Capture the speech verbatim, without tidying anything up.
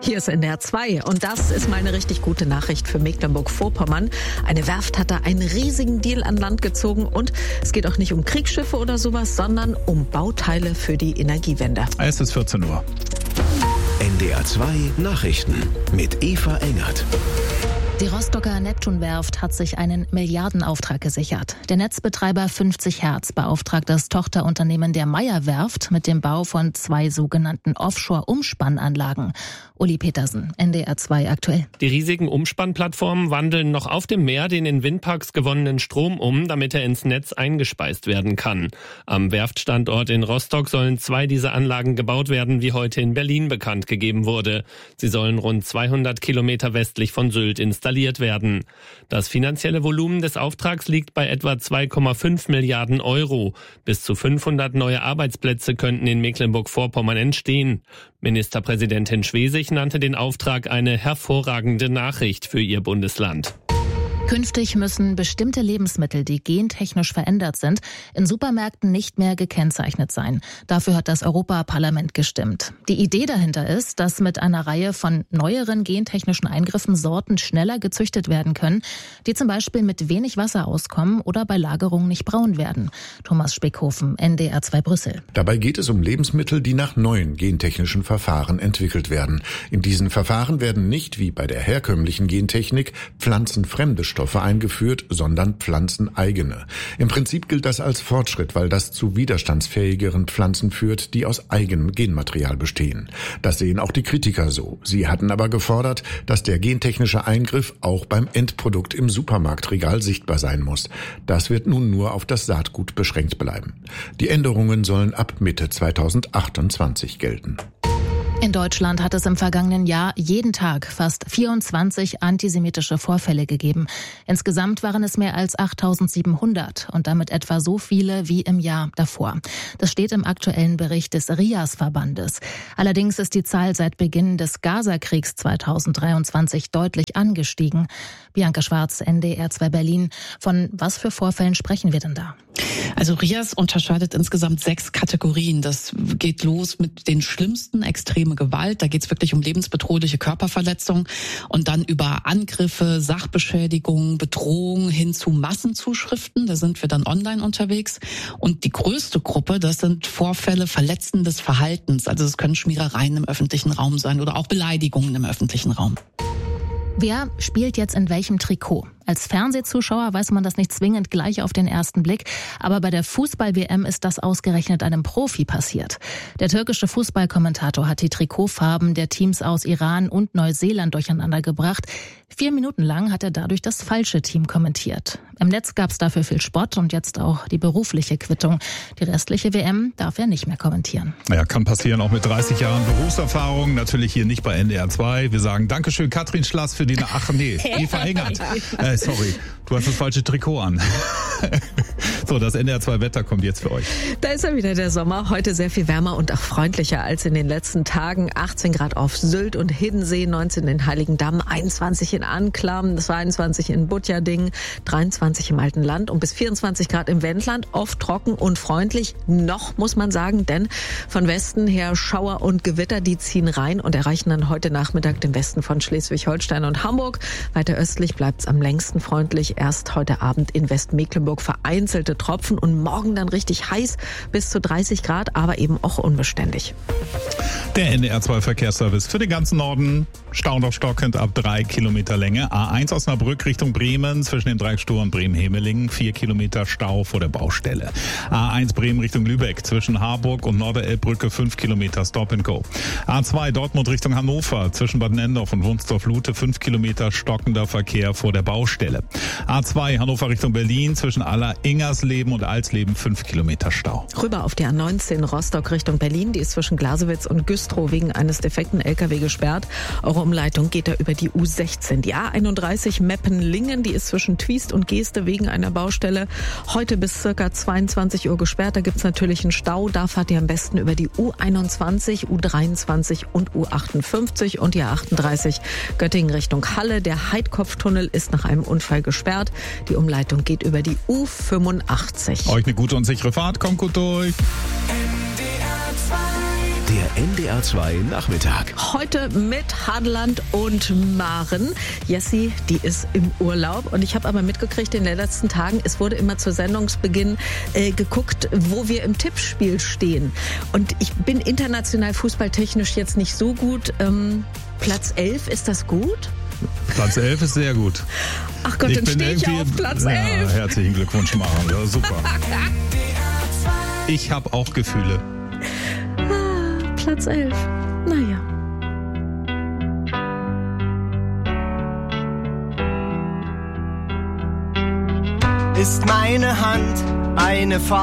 Hier ist N D R zwei und das ist mal eine richtig gute Nachricht für Mecklenburg-Vorpommern. Eine Werft hat da einen riesigen Deal an Land gezogen und es geht auch nicht um Kriegsschiffe oder sowas, sondern um Bauteile für die Energiewende. Es ist vierzehn Uhr. N D R zwei Nachrichten mit Eva Engert. Die Rostocker Neptunwerft hat sich einen Milliardenauftrag gesichert. Der Netzbetreiber fünfzig Hertz beauftragt das Tochterunternehmen der Meyer Werft mit dem Bau von zwei sogenannten Offshore-Umspannanlagen. Uli Petersen, N D R zwei aktuell. Die riesigen Umspannplattformen wandeln noch auf dem Meer den in Windparks gewonnenen Strom um, damit er ins Netz eingespeist werden kann. Am Werftstandort in Rostock sollen zwei dieser Anlagen gebaut werden, wie heute in Berlin bekannt gegeben wurde. Sie sollen rund zweihundert Kilometer westlich von Sylt installiert werden. Das finanzielle Volumen des Auftrags liegt bei etwa zwei Komma fünf Milliarden Euro. Bis zu fünfhundert neue Arbeitsplätze könnten in Mecklenburg-Vorpommern entstehen. Ministerpräsidentin Schwesig nannte den Auftrag eine hervorragende Nachricht für ihr Bundesland. Künftig müssen bestimmte Lebensmittel, die gentechnisch verändert sind, in Supermärkten nicht mehr gekennzeichnet sein. Dafür hat das Europaparlament gestimmt. Die Idee dahinter ist, dass mit einer Reihe von neueren gentechnischen Eingriffen Sorten schneller gezüchtet werden können, die zum Beispiel mit wenig Wasser auskommen oder bei Lagerung nicht braun werden. Thomas Speckhofen, N D R zwei Brüssel. Dabei geht es um Lebensmittel, die nach neuen gentechnischen Verfahren entwickelt werden. In diesen Verfahren werden nicht, wie bei der herkömmlichen Gentechnik, pflanzenfremde Stoffe eingeführt, sondern pflanzeneigene. Im Prinzip gilt das als Fortschritt, weil das zu widerstandsfähigeren Pflanzen führt, die aus eigenem Genmaterial bestehen. Das sehen auch die Kritiker so. Sie hatten aber gefordert, dass der gentechnische Eingriff auch beim Endprodukt im Supermarktregal sichtbar sein muss. Das wird nun nur auf das Saatgut beschränkt bleiben. Die Änderungen sollen ab Mitte zweitausendachtundzwanzig gelten. In Deutschland hat es im vergangenen Jahr jeden Tag fast vierundzwanzig antisemitische Vorfälle gegeben. Insgesamt waren es mehr als achttausendsiebenhundert und damit etwa so viele wie im Jahr davor. Das steht im aktuellen Bericht des R I A S-Verbandes. Allerdings ist die Zahl seit Beginn des Gaza-Kriegs zweitausenddreiundzwanzig deutlich angestiegen. Bianca Schwarz, N D R zwei Berlin. Von was für Vorfällen sprechen wir denn da? Also R I A S unterscheidet insgesamt sechs Kategorien. Das geht los mit den schlimmsten, extreme Gewalt. Da geht es wirklich um lebensbedrohliche Körperverletzung und dann über Angriffe, Sachbeschädigungen, Bedrohungen hin zu Massenzuschriften. Da sind wir dann online unterwegs. Und die größte Gruppe, das sind Vorfälle verletzendes Verhaltens. Also es können Schmierereien im öffentlichen Raum sein oder auch Beleidigungen im öffentlichen Raum. Wer spielt jetzt in welchem Trikot? Als Fernsehzuschauer weiß man das nicht zwingend gleich auf den ersten Blick, aber bei der Fußball-W M ist das ausgerechnet einem Profi passiert. Der türkische Fußballkommentator hat die Trikotfarben der Teams aus Iran und Neuseeland durcheinander gebracht. Vier Minuten lang hat er dadurch das falsche Team kommentiert. Im Netz gab es dafür viel Spott und jetzt auch die berufliche Quittung. Die restliche W M darf er nicht mehr kommentieren. Ja, kann passieren, auch mit dreißig Jahren Berufserfahrung. Natürlich hier nicht bei N D R zwei. Wir sagen Dankeschön, Katrin Schlass, für die... Ach nee, Eva Engert. Äh, sorry, du hast das falsche Trikot an. So, das N D R zwei Wetter kommt jetzt für euch. Da ist ja wieder der Sommer. Heute sehr viel wärmer und auch freundlicher als in den letzten Tagen. achtzehn Grad auf Sylt und Hiddensee, neunzehn in Heiligendamm, einundzwanzig in Anklam, zweiundzwanzig in Butjading, dreiundzwanzig im Alten Land und bis vierundzwanzig Grad im Wendland. Oft trocken und freundlich. Noch, muss man sagen, denn von Westen her Schauer und Gewitter, die ziehen rein und erreichen dann heute Nachmittag den Westen von Schleswig-Holstein und Hamburg. Weiter östlich bleibt es am längsten freundlich. Erst heute Abend in Westmecklenburg vereinzelte Tropfen und morgen dann richtig heiß bis zu dreißig Grad, aber eben auch unbeständig. Der N D R zwei Verkehrsservice für den ganzen Norden. Stau noch stockend ab drei Kilometer Länge. A eins Osnabrück Richtung Bremen zwischen dem Dreieckstor und Bremen-Hemelingen. vier Kilometer Stau vor der Baustelle. A eins Bremen Richtung Lübeck zwischen Harburg und Norderelbbrücke fünf Kilometer Stop and Go. A zwei Dortmund Richtung Hannover zwischen Bad Nendorf und Wunsdorf-Lute fünf Kilometer stockender Verkehr vor der Baustelle. A zwei Hannover Richtung Berlin zwischen Aller-Ingersleben und Alsleben fünf Kilometer Stau. Rüber auf die A neunzehn Rostock Richtung Berlin. Die ist zwischen Glasewitz und Güstrow wegen eines defekten L K W gesperrt. Eure Umleitung geht da über die U sechzehn. Die A einunddreißig Meppen-Lingen, die ist zwischen Twiest und Geeste wegen einer Baustelle heute bis circa zweiundzwanzig Uhr gesperrt. Da gibt's natürlich einen Stau. Da fahrt ihr am besten über die U einundzwanzig, U dreiundzwanzig und U achtundfünfzig und die A achtunddreißig Göttingen Richtung Halle. Der Heidkopftunnel ist nach einem Unfall gesperrt. Die Umleitung geht über die U fünfundachtzig. Euch eine gute und sichere Fahrt. Kommt gut durch. Der N D R zwei Nachmittag. Heute mit Hadeland und Maren. Jessie, die ist im Urlaub. Und ich habe aber mitgekriegt in den letzten Tagen, es wurde immer zu Sendungsbeginn äh, geguckt, wo wir im Tippspiel stehen. Und ich bin international fußballtechnisch jetzt nicht so gut. Ähm, Platz elf, ist das gut? Platz elf ist sehr gut. Ach Gott, ich dann stehe ich ja auf Platz elf. Ja, herzlichen Glückwunsch, Maren. Ja, super. Ich habe auch Gefühle. Ah, Platz elf. Naja. Ist meine Hand eine Faust?